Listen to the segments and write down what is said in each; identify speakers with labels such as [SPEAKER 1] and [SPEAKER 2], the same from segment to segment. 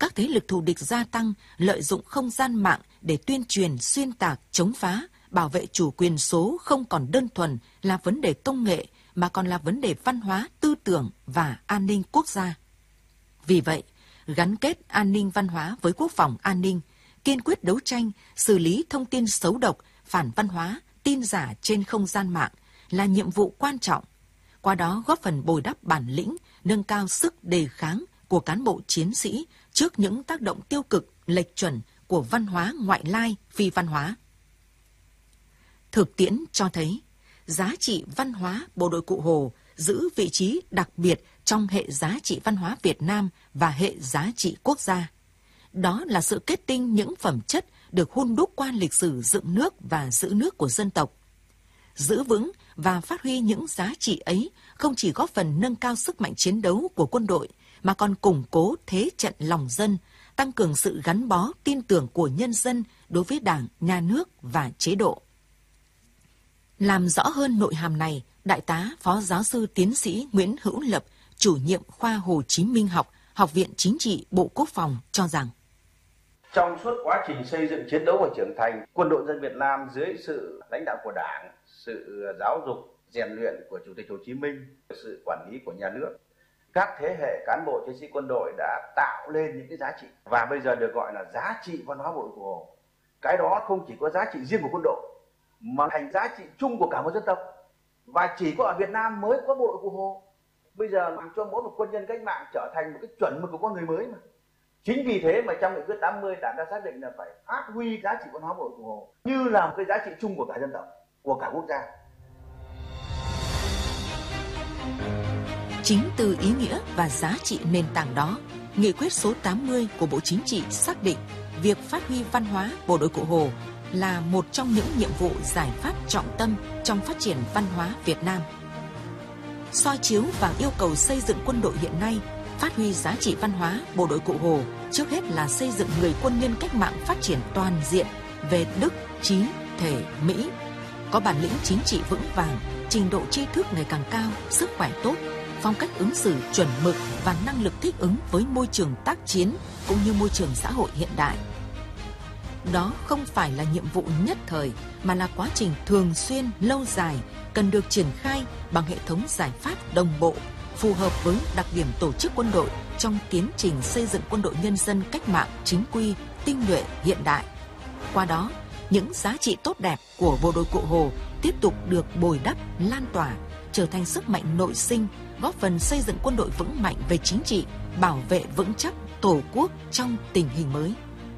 [SPEAKER 1] các thế lực thù địch gia tăng, lợi dụng không gian mạng để tuyên truyền, xuyên tạc, chống phá, bảo vệ chủ quyền số không còn đơn thuần là vấn đề công nghệ, mà còn là vấn đề văn hóa, tư tưởng và an ninh quốc gia. Vì vậy, gắn kết an ninh văn hóa với quốc phòng an ninh, kiên quyết đấu tranh, xử lý thông tin xấu độc, phản văn hóa, tin giả trên không gian mạng là nhiệm vụ quan trọng. Qua đó góp phần bồi đắp bản lĩnh, nâng cao sức đề kháng của cán bộ chiến sĩ trước những tác động tiêu cực, lệch chuẩn của văn hóa ngoại lai, phi văn hóa. Thực tiễn cho thấy, giá trị văn hóa Bộ đội Cụ Hồ giữ vị trí đặc biệt trong hệ giá trị văn hóa Việt Nam và hệ giá trị quốc gia. Đó là sự kết tinh những phẩm chất được hun đúc qua lịch sử dựng nước và giữ nước của dân tộc. Giữ vững và phát huy những giá trị ấy không chỉ góp phần nâng cao sức mạnh chiến đấu của quân đội, mà còn củng cố thế trận lòng dân, tăng cường sự gắn bó tin tưởng của nhân dân đối với Đảng, Nhà nước và chế độ. Làm rõ hơn nội hàm này, Đại tá Phó Giáo sư Tiến sĩ Nguyễn Hữu Lập, chủ nhiệm khoa Hồ Chí Minh học, Học viện Chính trị Bộ Quốc phòng cho rằng
[SPEAKER 2] trong suốt quá trình xây dựng, chiến đấu và trưởng thành, Quân đội Nhân dân Việt Nam dưới sự lãnh đạo của Đảng, sự giáo dục, rèn luyện của Chủ tịch Hồ Chí Minh, sự quản lý của nhà nước, các thế hệ cán bộ chiến sĩ quân đội đã tạo lên những cái giá trị và bây giờ được gọi là giá trị văn hóa Bộ đội Cụ Hồ. Cái đó không chỉ có giá trị riêng của quân đội mà thành giá trị chung của cả một dân tộc, và chỉ có ở Việt Nam mới có Bộ đội Cụ Hồ. Bây giờ làm cho mỗi một quân nhân cách mạng trở thành một cái chuẩn mực của con người mới mà. Chính vì thế mà trong nghị quyết 80 Đảng đã xác định là phải phát huy giá trị văn hóa Bộ đội Cụ Hồ như là một cái giá trị chung của cả dân tộc, của cả quốc gia.
[SPEAKER 1] Chính từ ý nghĩa và giá trị nền tảng đó, nghị quyết số 80 của Bộ Chính trị xác định việc phát huy văn hóa Bộ đội Cụ Hồ là một trong những nhiệm vụ giải pháp trọng tâm trong phát triển văn hóa Việt Nam. Soi chiếu vào yêu cầu xây dựng quân đội hiện nay, phát huy giá trị văn hóa Bộ đội Cụ Hồ trước hết là xây dựng người quân nhân cách mạng phát triển toàn diện về đức, trí, thể, mỹ, có bản lĩnh chính trị vững vàng, trình độ tri thức ngày càng cao, sức khỏe tốt, phong cách ứng xử chuẩn mực và năng lực thích ứng với môi trường tác chiến cũng như môi trường xã hội hiện đại. Đó không phải là nhiệm vụ nhất thời mà là quá trình thường xuyên, lâu dài, cần được triển khai bằng hệ thống giải pháp đồng bộ, phù hợp với đặc điểm tổ chức quân đội trong tiến trình xây dựng quân đội nhân dân cách mạng chính quy, tinh nhuệ, hiện đại. Qua đó, những giá trị tốt đẹp của Bộ đội Cụ Hồ tiếp tục được bồi đắp, lan tỏa, trở thành sức mạnh nội sinh, góp phần xây dựng quân đội vững mạnh về chính trị, bảo vệ vững chắc Tổ quốc trong tình hình mới.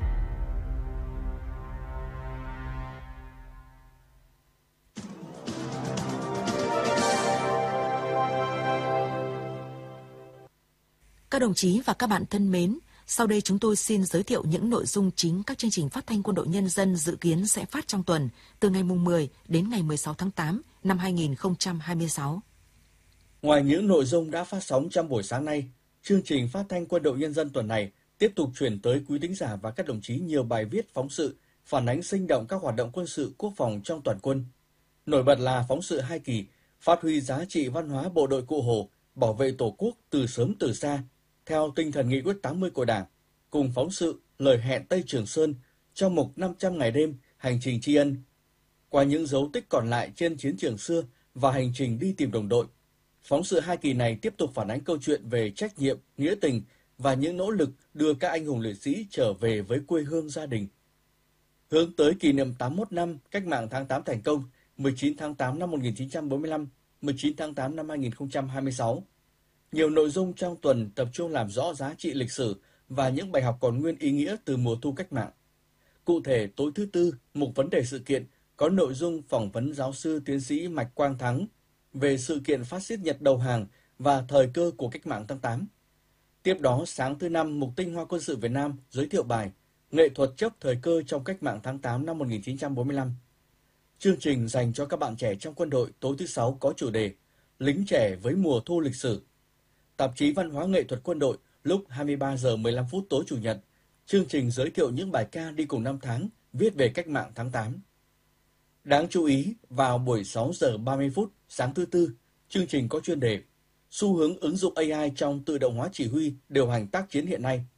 [SPEAKER 1] Các đồng chí và các bạn thân mến, sau đây chúng tôi xin giới thiệu những nội dung chính các chương trình phát thanh Quân đội Nhân dân dự kiến sẽ phát trong tuần từ ngày 10 đến ngày 16 tháng 8 năm 2026.
[SPEAKER 3] Ngoài những nội dung đã phát sóng trong buổi sáng nay, chương trình phát thanh Quân đội Nhân dân tuần này tiếp tục chuyển tới quý thính giả và các đồng chí nhiều bài viết phóng sự phản ánh sinh động các hoạt động quân sự quốc phòng trong toàn quân. Nổi bật là phóng sự 2 kỳ phát huy giá trị văn hóa Bộ đội Cụ Hồ, bảo vệ Tổ quốc từ sớm từ xa, theo tinh thần nghị quyết 80 của Đảng, cùng phóng sự Lời hẹn Tây Trường Sơn trong mục 500 ngày đêm hành trình tri ân. Qua những dấu tích còn lại trên chiến trường xưa và hành trình đi tìm đồng đội, phóng sự 2 kỳ này tiếp tục phản ánh câu chuyện về trách nhiệm, nghĩa tình và những nỗ lực đưa các anh hùng liệt sĩ trở về với quê hương gia đình. Hướng tới kỷ niệm 81 năm Cách mạng tháng 8 thành công, 19 tháng 8 năm 1945, 19 tháng 8 năm 2026. Nhiều nội dung trong tuần tập trung làm rõ giá trị lịch sử và những bài học còn nguyên ý nghĩa từ mùa thu cách mạng. Cụ thể, tối thứ Tư, mục vấn đề sự kiện có nội dung phỏng vấn giáo sư tiến sĩ Mạch Quang Thắng về sự kiện phát xít Nhật đầu hàng và thời cơ của cách mạng tháng 8. Tiếp đó, sáng thứ Năm, mục tinh hoa quân sự Việt Nam giới thiệu bài Nghệ thuật chốc thời cơ trong cách mạng tháng 8 năm 1945. Chương trình dành cho các bạn trẻ trong quân đội tối thứ Sáu có chủ đề Lính trẻ với mùa thu lịch sử. Tạp chí Văn hóa Nghệ thuật Quân đội lúc 23 giờ 15 phút tối Chủ nhật. Chương trình giới thiệu những bài ca đi cùng năm tháng viết về cách mạng tháng 8. Đáng chú ý, vào buổi 6 giờ 30 phút sáng thứ Tư, chương trình có chuyên đề Xu hướng ứng dụng AI trong tự động hóa chỉ huy, điều hành tác chiến hiện nay.